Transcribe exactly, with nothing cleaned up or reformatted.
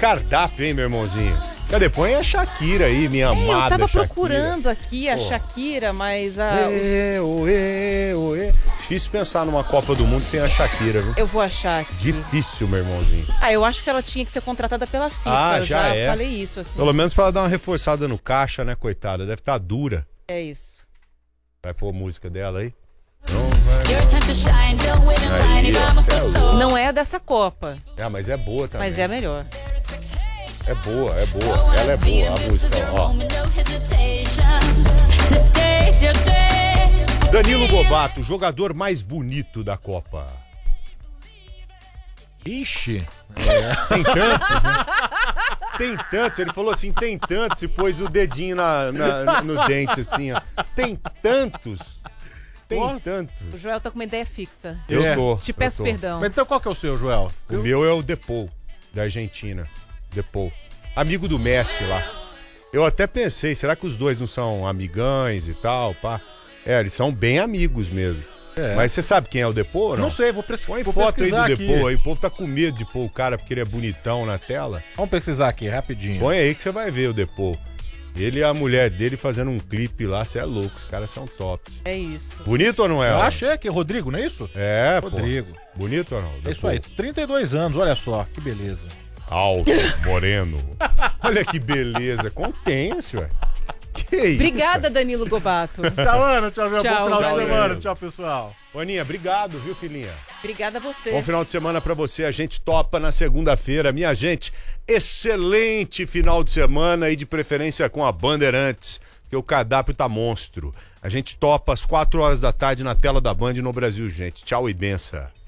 cardápio, hein, meu irmãozinho? Cadê? Põe a Shakira aí, minha É, amada eu tava Shakira. procurando aqui a Pô. Shakira, mas a... Ê, oê, oê. Difícil pensar numa Copa do Mundo sem a Shakira, viu? Eu vou achar aqui. Difícil, meu irmãozinho. Ah, eu acho que ela tinha que ser contratada pela FIFA. Ah, eu já já é. falei isso, assim. Pelo menos pra ela dar uma reforçada no caixa, né, coitada? Deve estar dura. É isso. Vai pôr a música dela aí? Aí, é não é dessa Copa, é, mas é boa também. mas é a melhor. É boa, é boa. Ela é boa, a música, ó. Danilo Gobato, jogador mais bonito da Copa. Ixi. Tem tantos, né? Tem tantos, ele falou assim, tem tantos, e pôs o dedinho na, na- no dente, assim, ó. Tem tantos. Tem Nossa. tantos. O Joel tá com uma ideia fixa. Eu É. tô. Te eu peço tô. perdão. Mas então qual que é o seu, Joel? O meu é o Depou, da Argentina. Depou. Amigo do Messi lá. Eu até pensei, será que os dois não são amigães e tal, pá? É, eles são bem amigos mesmo. É. Mas você sabe quem é o Depou, ou não? Não sei, vou, pres... Põe vou foto aí pesquisar do aqui. Depou aí. O povo tá com medo de pôr o cara porque ele é bonitão na tela. Vamos pesquisar aqui, rapidinho. Põe aí que você vai ver o Depou. Ele e a mulher dele fazendo um clipe lá, você é louco, os caras são tops. É isso. Bonito ou não é? Eu ó? achei aqui, Rodrigo, não é isso? É, pô. Rodrigo. Bonito ou não? É Depou. isso aí, trinta e dois anos, olha só, que beleza. Alto, moreno. Olha que beleza. Contém, senhor. Que isso? Obrigada, Danilo Gobato. Tchau, Ana, tchau, Joel. Tchau, Bom final tchau, de semana, Danilo. tchau, pessoal. Aninha, obrigado, viu, filhinha? Obrigada a você. Bom final de semana pra você. A gente topa na segunda-feira. Minha gente, excelente final de semana e de preferência com a Bandeirantes, porque o cardápio tá monstro. A gente topa às quatro horas da tarde na tela da Band no Brasil, gente. Tchau e benção.